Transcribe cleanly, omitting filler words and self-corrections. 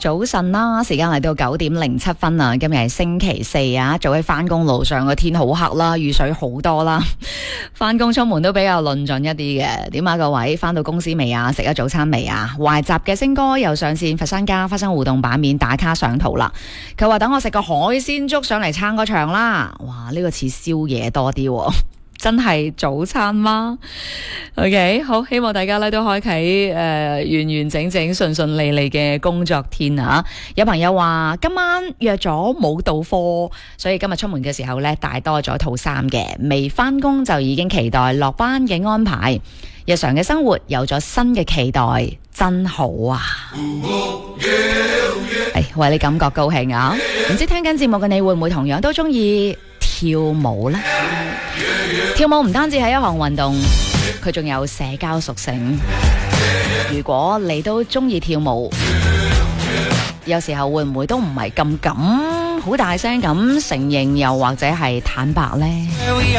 早晨啦，時間嚟到9:07啊，今日係星期四啊，早喺返工路上個天好黑啦，雨水好多啦，返工出門都比較論盡一啲嘅。點啊各位，返到公司未啊？食咗早餐未啊？懷集嘅星哥又上線佛山家發生互動版面打卡上圖啦，佢話等我食個海鮮粥上嚟撐個場啦。哇，呢個似宵夜多啲喎。真係早餐嗎 ？OK， 好，希望大家咧都開啟完完整整順順利利嘅工作天啊！有朋友話今晚約咗冇到貨，所以今日出門嘅時候咧帶多咗套衫嘅，未返工就已經期待落班嘅安排，日常嘅生活有咗新嘅期待，真好啊！為你感覺高興啊！唔知聽緊節目嘅你會唔會同樣都中意跳舞呢？跳舞唔單止係一項運動，佢仲有社交屬性。如果你都中意跳舞，有時候會唔會都唔係咁敢好大聲咁承認，又或者係坦白呢？